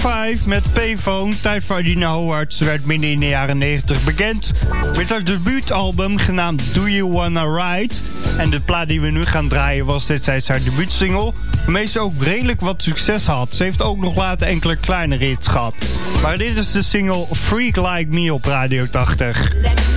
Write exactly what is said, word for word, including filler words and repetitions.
vijf met Payphone. Tijd voor Adina Howard. Ze werd midden in de jaren negentig bekend met haar debuutalbum genaamd Do You Wanna Ride. En de plaat die we nu gaan draaien was destijds haar debuutsingle, waarmee ze ook redelijk wat succes had. Ze heeft ook nog later enkele kleinere hits gehad. Maar dit is de single Freak Like Me op Radio tachtig.